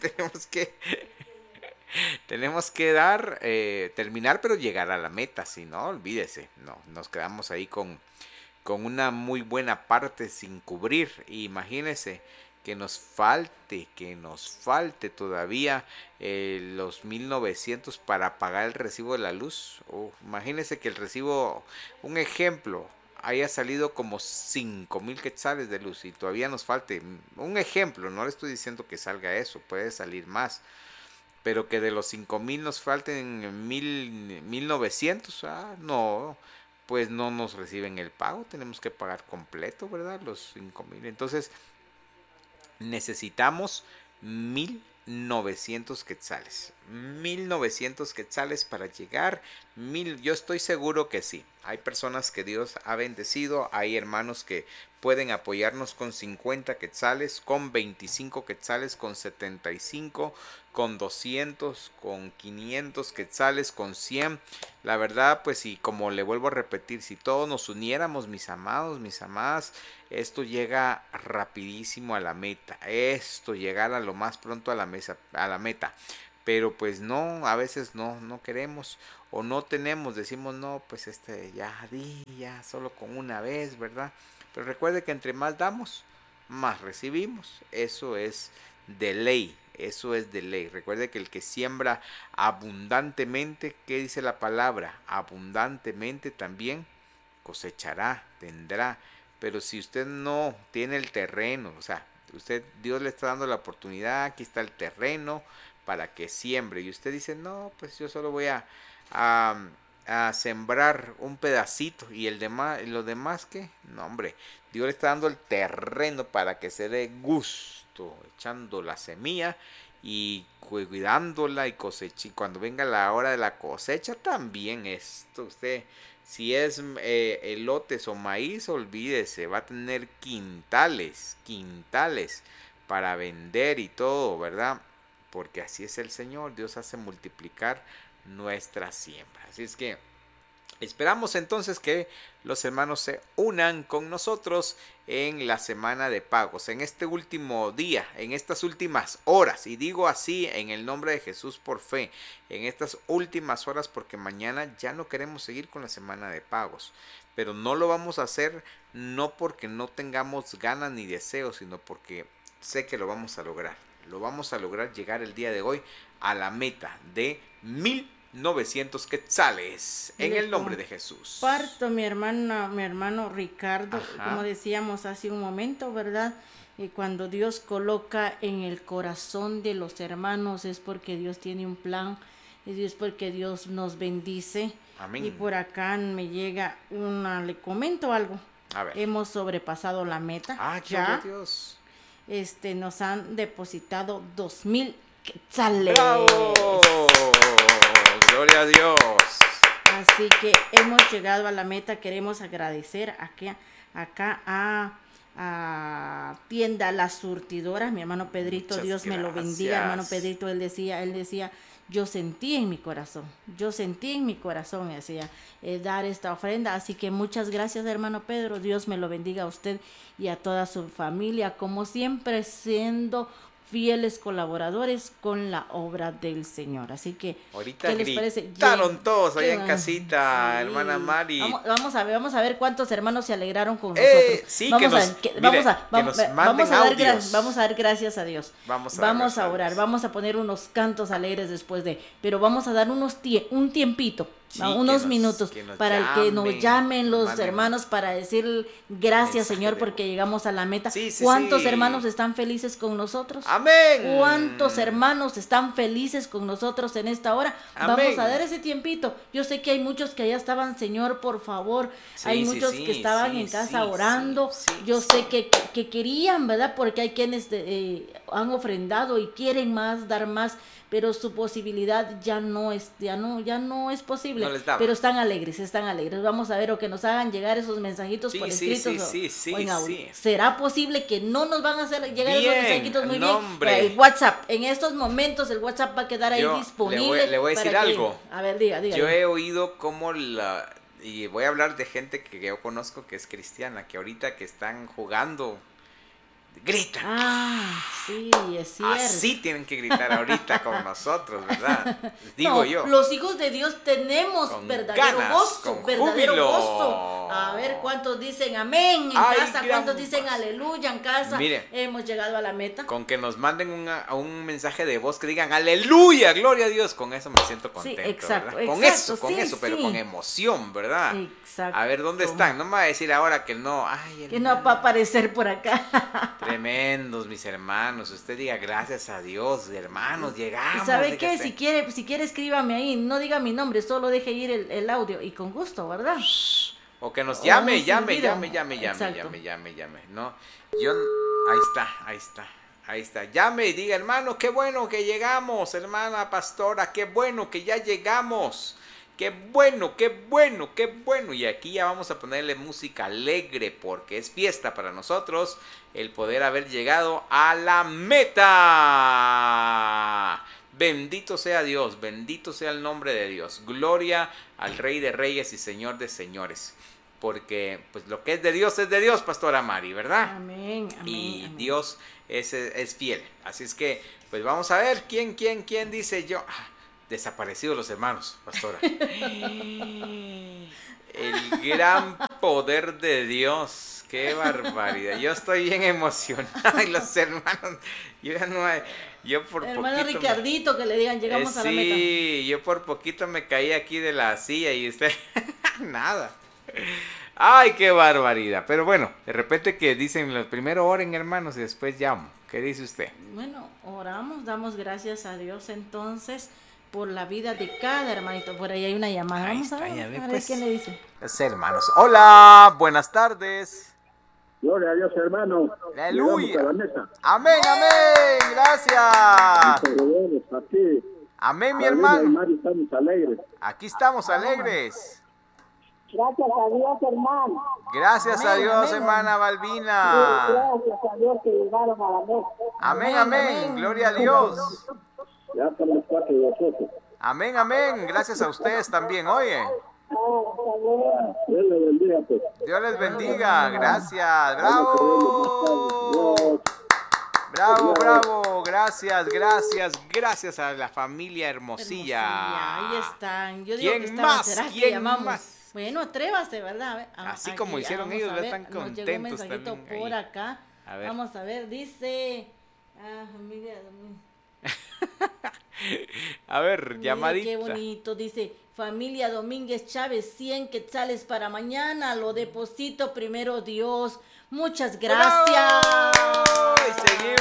tenemos que terminar, pero llegar a la meta. Si no, olvídese, no, nos quedamos ahí con una muy buena parte sin cubrir. Imagínese que nos falte todavía los 1,900 para pagar el recibo de la luz. Imagínese que el recibo, un ejemplo, haya salido como 5,000 quetzales de luz y todavía nos falte, un ejemplo, no le estoy diciendo que salga eso, puede salir más, pero que de los 5,000 nos falten 1,900, no, pues no nos reciben el pago, tenemos que pagar completo, ¿verdad? Los 5,000. Entonces necesitamos 1,900 1,900 quetzales. 1,900 quetzales para llegar. Yo estoy seguro que sí. Hay personas que Dios ha bendecido. Hay hermanos que pueden apoyarnos con 50 quetzales, con 25 quetzales, con 75, con 200, con 500 quetzales, con 100. La verdad, pues, y como le vuelvo a repetir, si todos nos uniéramos, mis amados, mis amadas, esto llega rapidísimo a la meta. Esto llegará lo más pronto a la meta. Pero pues no, a veces no queremos o no tenemos, decimos no, pues ya solo con una vez, ¿verdad? Pero recuerde que entre más damos, más recibimos. Eso es de ley, eso es de ley. Recuerde que el que siembra abundantemente, ¿qué dice la palabra? Abundantemente también cosechará, tendrá. Pero si usted no tiene el terreno, o sea, Dios le está dando la oportunidad, aquí está el terreno para que siembre. Y usted dice, no, pues yo solo voy a sembrar un pedacito y los demás, ¿qué? No, hombre, Dios le está dando el terreno para que se dé gusto, echando la semilla y cuidándola y cosecha. Y cuando venga la hora de la cosecha, también esto, usted, si es elotes o maíz, olvídese, va a tener quintales para vender y todo, ¿verdad? Porque así es el Señor, Dios hace multiplicar nuestra siembra. Así es que esperamos entonces que los hermanos se unan con nosotros en la semana de pagos, en este último día, en estas últimas horas, y digo así en el nombre de Jesús por fe, en estas últimas horas, porque mañana ya no queremos seguir con la semana de pagos, pero no lo vamos a hacer no porque no tengamos ganas ni deseos, sino porque sé que lo vamos a lograr. Lo vamos a lograr llegar el día de hoy a la meta de 1,900 quetzales en el nombre de Jesús. Parto, mi hermano Ricardo, como decíamos hace un momento, ¿verdad? Y cuando Dios coloca en el corazón de los hermanos es porque Dios tiene un plan, es porque Dios nos bendice. Amén. Y por acá me llega le comento algo. A ver. Hemos sobrepasado la meta. Ya. Dios. Nos han depositado 2,000 quetzales. ¡Bravo! Gloria a Dios. Así que hemos llegado a la meta. Queremos agradecer acá a Tienda La Surtidora, mi hermano Pedrito. Muchas Dios gracias. Me lo bendiga, hermano Pedrito. Él decía, yo sentí en mi corazón, decía, dar esta ofrenda. Así que muchas gracias, hermano Pedro. Dios me lo bendiga a usted y a toda su familia, como siempre siendo fieles colaboradores con la obra del Señor. Así que, ahorita ¿qué les parece? Gritaron todos allá en casita, sí. Hermana Mari. Vamos a ver cuántos hermanos se alegraron con nosotros. Sí, vamos a dar gracias a Dios. Vamos a orar, vamos a poner unos cantos alegres después pero vamos a dar un tiempito. Sí, unos minutos para que nos llamen los hermanos para decir gracias, Señor, porque llegamos a la meta. ¿Cuántos hermanos están felices con nosotros? Amén. ¿Cuántos hermanos están felices con nosotros en esta hora? Amén. Vamos a dar ese tiempito. Yo sé que hay muchos que ya estaban, Señor, por favor. Hay muchos que estaban en casa orando. Yo sé que querían, ¿verdad? Porque hay quienes han ofrendado y quieren dar más. Pero su posibilidad ya no es posible, no pero están alegres. Vamos a ver, o que nos hagan llegar esos mensajitos por escrito o en audio. ¿Será posible que no nos van a hacer llegar esos mensajitos muy bien? El WhatsApp, en estos momentos el WhatsApp va a quedar ahí disponible. Le voy a decir algo. A ver, diga. Yo he oído cómo y voy a hablar de gente que yo conozco que es cristiana, que ahorita que están jugando, gritan. Sí, es cierto. Así tienen que gritar ahorita con nosotros, ¿verdad? Digo yo. Los hijos de Dios tenemos verdadero gozo. A ver cuántos dicen amén en casa, cuántos dicen aleluya en casa. Mire, hemos llegado a la meta. Con que nos manden un mensaje de voz que digan aleluya, gloria a Dios, con eso me siento contento. Sí, exacto, ¿verdad? Con eso, pero con emoción, ¿verdad? Exacto. A ver, ¿dónde están? No me va a decir ahora que no. Que no va a aparecer por acá. Tremendos, mis hermanos. Usted diga gracias a Dios, hermanos, llegamos. ¿Y sabe qué? Si quiere, escríbame ahí. No diga mi nombre, solo deje ir el audio. Y con gusto, ¿verdad? O que nos llame. No, ahí Ahí está. Llame y diga, hermano, qué bueno que llegamos, hermana pastora, qué bueno que ya llegamos. Qué bueno, qué bueno, qué bueno. Y aquí ya vamos a ponerle música alegre porque es fiesta para nosotros el poder haber llegado a la meta. Bendito sea Dios, bendito sea el nombre de Dios. Gloria al Rey de Reyes y Señor de Señores. Porque pues lo que es de Dios, pastora Mari, ¿verdad? Amén, amén. Y amén. Dios es fiel. Así es que, pues vamos a ver quién dice yo. Desaparecidos los hermanos, pastora. El gran poder de Dios. Qué barbaridad. Yo estoy bien emocionado. Y los hermanos, yo por Hermano poquito Ricardito, que le digan, llegamos a la meta. Sí, yo por poquito me caí aquí de la silla y usted, nada. Ay, qué barbaridad. Pero bueno, de repente que dicen, primero oren, hermanos, y después llamo. ¿Qué dice usted? Bueno, oramos, damos gracias a Dios entonces por la vida de cada hermanito. Por ahí hay una llamada. Ahí Vamos está, a ver, ya ve, a ver pues. quién le dice. Los hermanos. Hola, buenas tardes. Gloria a Dios, hermano. Aleluya. Llegamos a la meta. Amén, amén. Gracias. Aquí. Amén, mi Carolina y hermano. Mari estamos alegres. Aquí estamos alegres. Gracias a Dios, hermano. Gracias a Amén, Dios, amén. hermana Balbina. Gracias a Dios que llegaron a la meta. Amén, Amén, amén. amén. Gloria a Dios. Ya estamos cuatro de nosotros. Amén, amén. Gracias a ustedes también. Oye, Dios le bendiga, pues. Dios les bendiga. Gracias. Bravo. Bravo, bravo. Gracias, gracias, gracias a la familia Hermosilla. Ahí están. Yo digo ¿Quién que estaban, más? ¿será que ¿Quién llamamos? más? Bueno, atrévase, ¿verdad? A ver, Así aquí, como hicieron vamos ellos, a ya ver, están nos llegó un contentos mensajito también por ahí. acá. A ver. Vamos a ver, dice... familia... A ver, Mire, llamadita. qué bonito, dice, familia Domínguez Chávez, 100 quetzales para mañana, lo deposito primero Dios. Muchas gracias. ¡Bravo! Y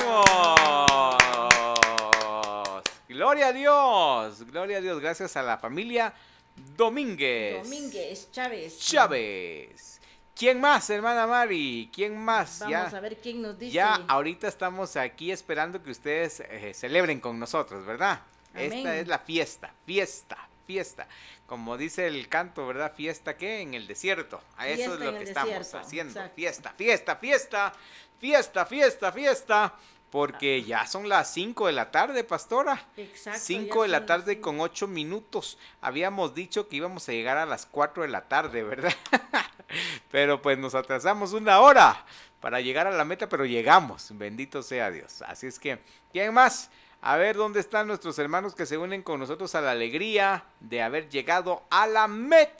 seguimos. Gloria a Dios, gloria a Dios. Gracias a la familia Domínguez. Domínguez Chávez. Chávez. ¿Quién más, hermana Mari? ¿Quién más? Vamos a ver quién nos dice. Ya ahorita estamos aquí esperando que ustedes celebren con nosotros, ¿verdad? Amén. Esta es la fiesta, fiesta, fiesta. Como dice el canto, ¿verdad? ¿Fiesta qué? En el desierto. A eso Fiesta es lo en que el estamos desierto, haciendo. exacto. Fiesta, fiesta, fiesta, fiesta, fiesta, fiesta. Porque ya son las 5 de la tarde, pastora. Exacto. 5 de ya la son tarde las con 8 minutos. Habíamos dicho que íbamos a llegar a las 4 de la tarde, ¿verdad? Pero pues nos atrasamos 1 hora para llegar a la meta, pero llegamos. Bendito sea Dios. Así es que, ¿quién más? A ver dónde están nuestros hermanos que se unen con nosotros a la alegría de haber llegado a la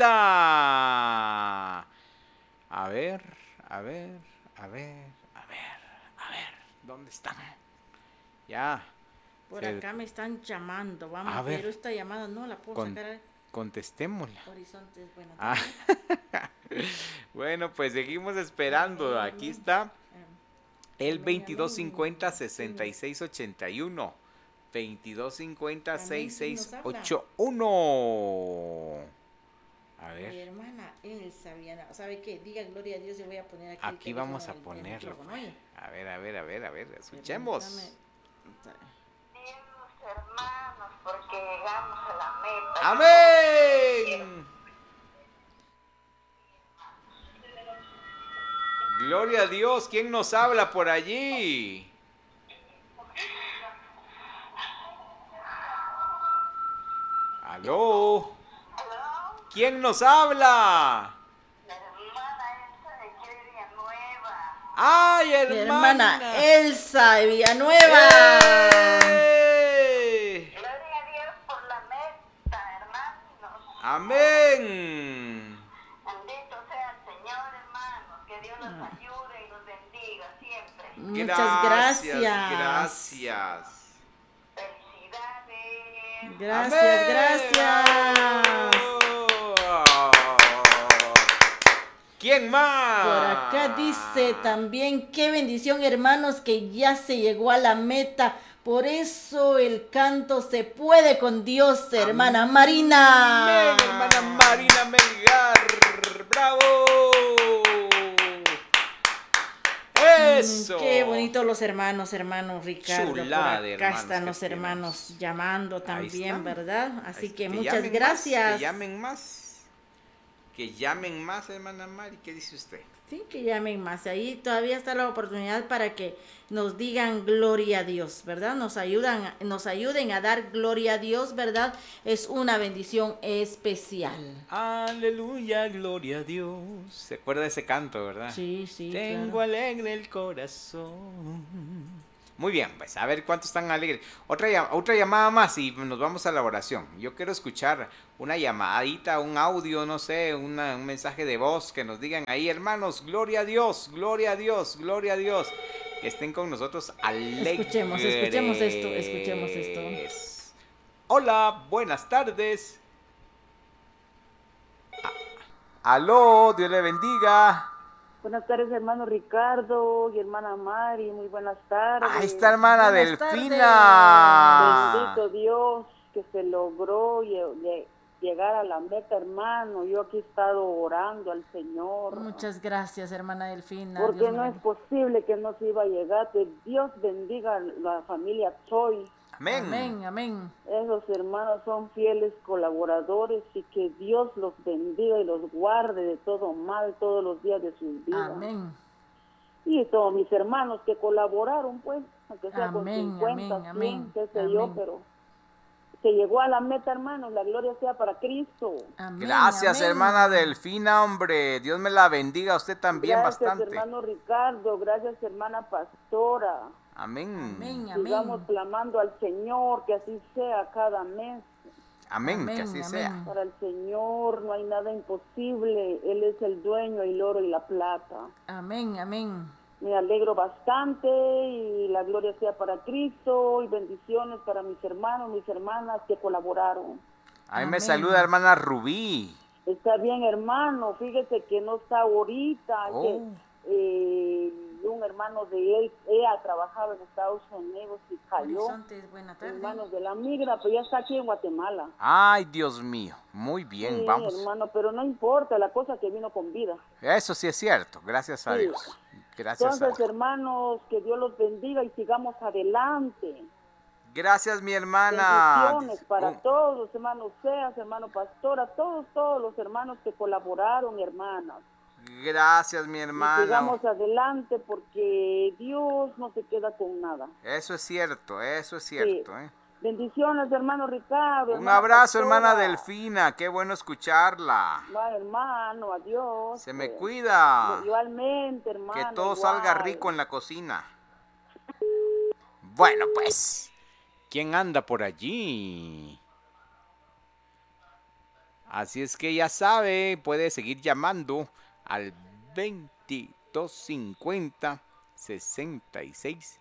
meta. A ver, a ver, a ver, a ver, a ver. ¿Dónde están? Ya. Por Se- acá me están llamando. Vamos A a ver, ver. esta llamada no la puedo Con- sacar Contestémosla. a Horizontes. Bueno, Ah. Bueno, pues seguimos esperando. Aquí está el Amén, 2250-6681. 2250-6681. A mi ver, hermana Elsa Viana. ¿Sabe qué? Diga gloria a Dios, yo voy a poner aquí. el aquí teléfono vamos a del ponerlo. micrófono, Pues. oye. A ver, a ver, a ver, a ver. Escuchemos. Permítame. Hermanos, porque llegamos a la meta. ¡Amén! Gloria a Dios. ¿Quién nos habla por allí? ¿Aló? ¿Quién nos habla? La hermana esa de Queria Nueva. ¡Ay, Mi hermana! hermana Elsa de Villanueva. ¡Eh! Gloria a Dios por la meta, hermanos. ¡Amén! Bendito sea el Señor, hermanos. Que Dios los ayude y los bendiga siempre. Muchas gracias. Gracias. Felicidades. Gracias, Amén. gracias. ¿Quién más? Por acá dice también, qué bendición, hermanos, que ya se llegó a la meta. Por eso el canto se puede con Dios, hermana Marina. Amén, hermana Marina Melgar. ¡Bravo! ¡Eh! Eso. Qué bonito los hermanos Ricardo. Chulada Por de acá hermanos están que los hermanos tenemos. llamando Ahí también, están. ¿verdad? Así Ahí- que llamen muchas más, gracias. que llamen más. Que llamen más, hermana Mari. ¿Qué dice usted? Sí, que llamen más. Ahí todavía está la oportunidad para que nos digan gloria a Dios, ¿verdad? Nos ayuden a dar gloria a Dios, ¿verdad? Es una bendición especial. Aleluya, gloria a Dios. ¿Se acuerda de ese canto, verdad? Sí, sí, Tengo claro. alegre el corazón. Muy bien, pues a ver cuántos están alegres. Otra llamada más y nos vamos a la oración. Yo quiero escuchar una llamadita, un audio, no sé, un mensaje de voz que nos digan ahí, hermanos, gloria a Dios, gloria a Dios, gloria a Dios. Que estén con nosotros alegres. Escuchemos esto. Hola, buenas tardes. Aló, Dios le bendiga. Buenas tardes, hermano Ricardo y hermana Mari, muy buenas tardes. Ahí está hermana Buenas Delfina. Bendito Dios que se logró llegar a la meta, hermano. Yo aquí he estado orando al Señor. Muchas gracias, hermana Delfina. Porque Dios me no es bendiga. posible que no se iba a llegar. Que Dios bendiga a la familia Choi. Amén. Amén, amén. Esos hermanos son fieles colaboradores y que Dios los bendiga y los guarde de todo mal todos los días de sus vidas. Amén. Y todos mis hermanos que colaboraron, pues, aunque sea con Amén, 50, amén, 100, amén, qué sé yo, amén. pero se llegó a la meta, hermanos, la gloria sea para Cristo. Amén, Gracias, amén. hermana Delfina, hombre. Dios me la bendiga a usted también Gracias, bastante. hermano Ricardo, gracias, hermana Pastora. Amén. Amén, Sigamos amén. clamando al Señor, que así sea cada mes. Amén, Amén, que así amén. sea. Para el Señor no hay nada imposible, Él es el dueño del oro y la plata. Amén, amén. Me alegro bastante y la gloria sea para Cristo y bendiciones para mis hermanos, mis hermanas que colaboraron. Ahí me Amén. saluda hermana Rubí. Está bien, hermano, fíjese que no está ahorita, Oh. que un hermano de él, ella trabajaba en Estados Unidos y cayó, Horizontes, buena tarde. hermanos de la migra, pero ya está aquí en Guatemala. Ay, Dios mío. Muy bien, Sí, vamos. hermano, pero no importa, la cosa que vino con vida. Eso sí es cierto. Gracias a Sí. Dios. Gracias a Entonces, Dios. hermanos, que Dios los bendiga y sigamos adelante. Gracias, mi hermana. Bendiciones para todos, hermano Seas, hermano Pastora, todos los hermanos que colaboraron, hermanas. Gracias, mi Y hermano. sigamos adelante porque Dios no se queda con nada. Eso es cierto, ¿eh? Bendiciones, hermano Ricardo. Un hermana abrazo, Pastora. hermana Delfina. Qué bueno escucharla. Va, hermano, adiós. Se me pues. cuida. Igualmente, hermano. Que todo igual. salga rico en la cocina. Bueno, pues, ¿quién anda por allí? Así es que ya sabe, puede seguir llamando al 2250 66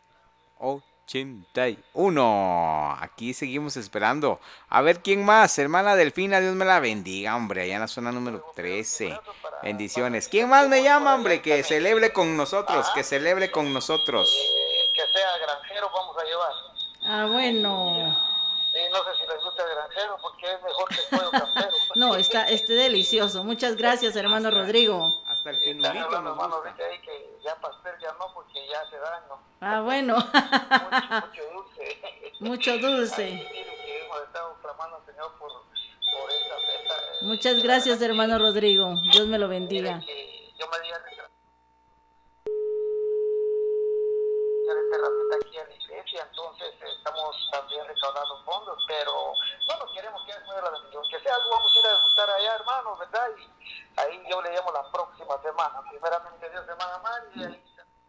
81. Aquí seguimos esperando. A ver quién más. Hermana Delfina, Dios me la bendiga, hombre. Allá en la zona número 13. Bendiciones. ¿Quién más me llama, hombre? Que celebre con nosotros. Que celebre con nosotros. Que sea granjero, vamos a llevar. Ah, bueno. Sí, no sé si les gusta el granjero porque es mejor que el pollo campero. No, está delicioso. Muchas gracias, hermano Rodrigo. Hasta el Están pinulito hablando, nos hermano, gusta. ahorita ahí que ya pastel ya no porque ya hace daño. Ah, bueno. Mucho dulce. Mucho dulce. Ahí miren que hemos estado clamando al Señor por esta meta. Muchas gracias, hermano Rodrigo. Dios me lo bendiga. Miren que yo me di a herramienta aquí en la iglesia, entonces estamos también recaudando fondos, pero no nos queremos quedar fuera de la bendición. Que sea algo, vamos a ir a degustar allá, hermanos, ¿verdad? Y ahí yo le llamo la próxima semana. Primeramente Dios, semana más, y ahí.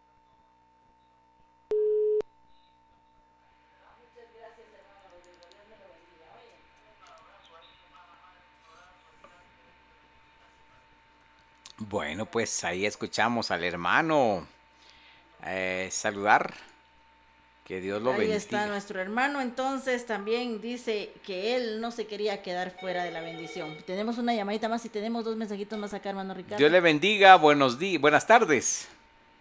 Bueno, pues ahí escuchamos al hermano saludar. Que Dios lo Ahí bendiga. está nuestro hermano. Entonces también dice que él no se quería quedar fuera de la bendición. Tenemos una llamadita más y tenemos 2 mensajitos más acá, hermano Ricardo. Dios le bendiga. Buenos días. Buenas tardes.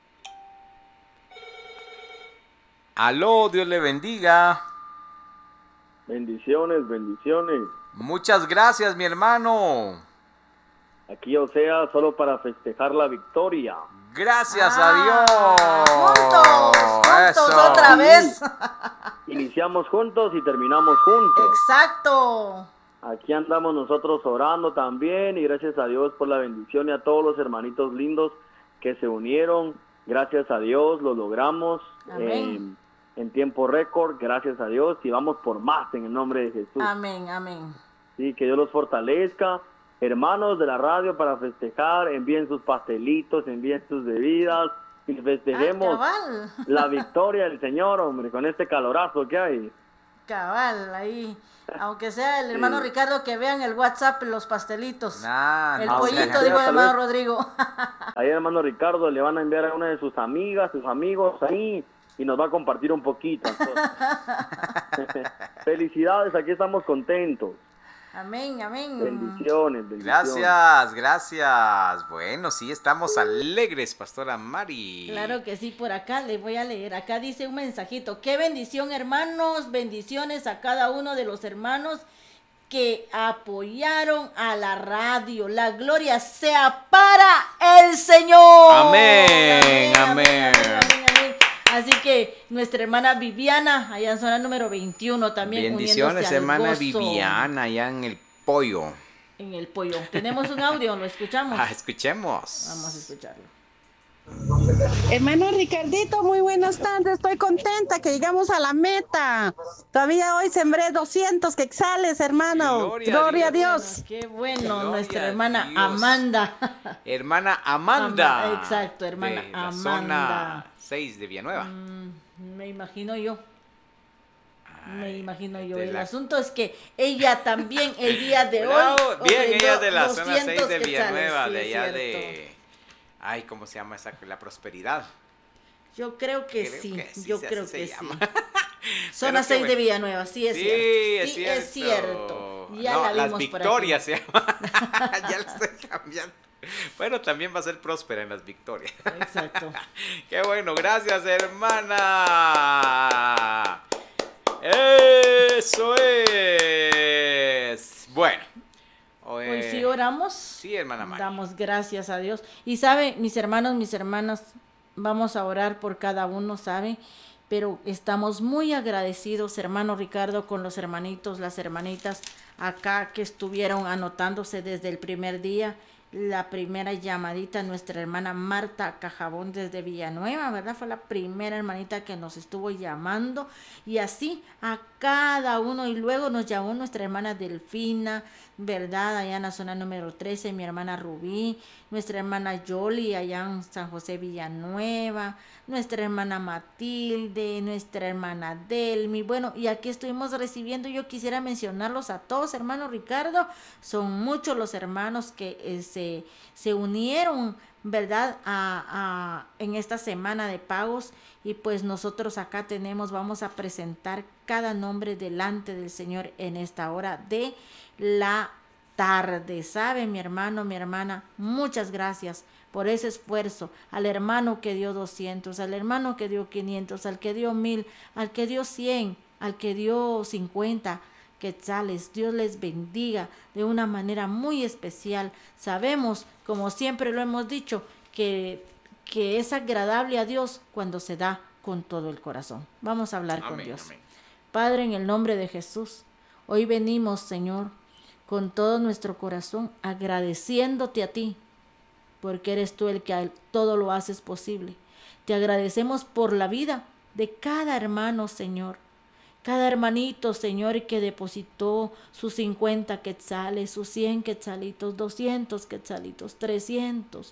Aló, Dios le bendiga. Bendiciones, bendiciones. Muchas gracias, mi hermano. Aquí, o sea, solo para festejar la victoria. Gracias a Dios. Juntos Eso. otra vez. Iniciamos juntos y terminamos juntos. Exacto. Aquí andamos nosotros orando también y gracias a Dios por la bendición y a todos los hermanitos lindos que se unieron. Gracias a Dios lo logramos en tiempo récord, gracias a Dios, y vamos por más en el nombre de Jesús. Amén, amén. Sí, que Dios los fortalezca. Hermanos de la radio, para festejar, envíen sus pastelitos, envíen sus bebidas y festejemos cabal. la victoria del Señor, hombre, con este calorazo que hay. Cabal, ahí. Aunque sea el hermano Ricardo, que vean el WhatsApp, los pastelitos. El pollito, dijo el hermano Rodrigo. Ahí el hermano Ricardo le van a enviar a una de sus amigas, sus amigos ahí, y nos va a compartir un poquito. Felicidades, aquí estamos contentos. Amén, amén. Bendiciones. Gracias. Bueno, sí, estamos alegres, Pastora Mari. Claro que sí, por acá les voy a leer. Acá dice un mensajito. Qué bendición, hermanos. Bendiciones a cada uno de los hermanos que apoyaron a la radio. La gloria sea para el Señor. Amén, amén. Así que nuestra hermana Viviana, allá en zona número 21 también. Bendiciones, hermana Viviana, allá en el pollo. En el pollo. Tenemos un audio, ¿lo escuchamos? Escuchemos. Vamos a escucharlo. Hermano Ricardito, muy buenas tardes. Estoy contenta que llegamos a la meta. Todavía hoy sembré 200 quetzales, hermano. Gloria a Dios. Qué bueno, nuestra hermana Amanda. Hermana Amanda. Exacto, hermana de la Amanda. Zona 6 de Villanueva. Me imagino yo. El asunto es que ella también el día de hoy. Bien, ella es de la zona 6 de Villanueva, sí, de allá cierto. de. Ay, ¿cómo se llama esa? La Prosperidad. Yo creo que sí. Yo creo que sí. Pero Zona 6 de Villanueva, sí es cierto. Sí, es cierto. Ya no, la vimos Las Victorias se llama. Ya la estoy cambiando. Bueno, también va a ser próspera en Las Victorias. Exacto. Qué bueno, gracias, hermana. Eso es. Bueno. Hoy sí oramos. Sí, hermana Mari. Damos gracias a Dios. Y sabe, mis hermanos, mis hermanas, vamos a orar por cada uno, ¿sabe? Pero estamos muy agradecidos, hermano Ricardo, con los hermanitos, las hermanitas acá que estuvieron anotándose desde el primer día. La primera llamadita, nuestra hermana Marta Cajabón desde Villanueva, ¿verdad? Fue la primera hermanita que nos estuvo llamando, y así a cada uno, y luego nos llamó nuestra hermana Delfina, ¿verdad? Allá en la zona número 13, mi hermana Rubí, nuestra hermana Yoli allá en San José Villanueva, nuestra hermana Matilde, nuestra hermana Delmi. Bueno, y aquí estuvimos recibiendo, yo quisiera mencionarlos a todos, hermano Ricardo. Son muchos los hermanos que se unieron, ¿verdad? En esta semana de pagos, y pues nosotros acá vamos a presentar cada nombre delante del Señor en esta hora de la tarde. ¿Sabe, mi hermano, mi hermana? Muchas gracias por ese esfuerzo, al hermano que dio 200, al hermano que dio 500, al que dio 1000, al que dio 100, al que dio 50 quetzales. Dios les bendiga de una manera muy especial. Sabemos, como siempre lo hemos dicho, que es agradable a Dios cuando se da con todo el corazón. Vamos a hablar con Dios. Amén. Padre, en el nombre de Jesús, hoy venimos, Señor, con todo nuestro corazón, agradeciéndote a ti, porque eres tú el que todo lo haces posible. Te agradecemos por la vida de cada hermano, Señor. Cada hermanito, Señor, que depositó sus 50 quetzales, sus 100 quetzalitos, 200 quetzalitos, 300,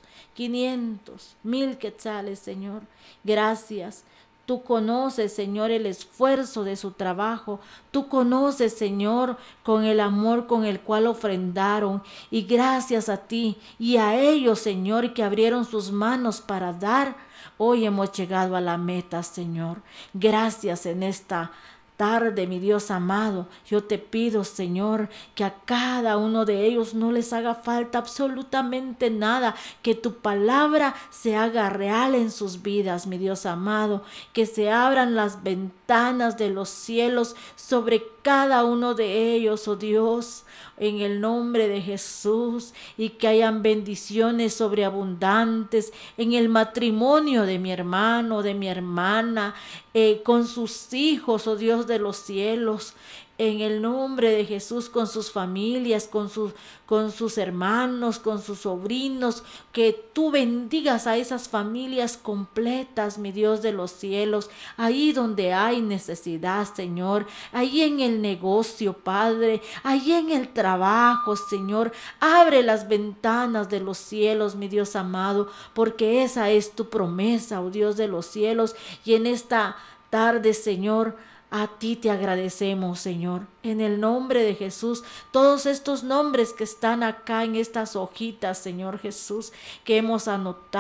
500, 1000 quetzales, Señor. Gracias. Tú conoces, Señor, el esfuerzo de su trabajo. Tú conoces, Señor, con el amor con el cual ofrendaron. Y gracias a ti y a ellos, Señor, que abrieron sus manos para dar, hoy hemos llegado a la meta, Señor. Gracias en esta tarde, mi Dios amado. Yo te pido, Señor, que a cada uno de ellos no les haga falta absolutamente nada, que tu palabra se haga real en sus vidas, mi Dios amado, que se abran las ventanas de los cielos sobre cada uno de ellos, oh Dios, en el nombre de Jesús, y que hayan bendiciones sobreabundantes en el matrimonio de mi hermano, de mi hermana, con sus hijos, oh Dios de los cielos, en el nombre de Jesús, con sus familias, con sus hermanos, con sus sobrinos, que tú bendigas a esas familias completas, mi Dios de los cielos, ahí donde hay necesidad, Señor, ahí en el negocio, Padre, ahí en el trabajo, Señor, abre las ventanas de los cielos, mi Dios amado, porque esa es tu promesa, oh Dios de los cielos, y en esta tarde, Señor, a ti te agradecemos, Señor, en el nombre de Jesús, todos estos nombres que están acá en estas hojitas, Señor Jesús, que hemos anotado.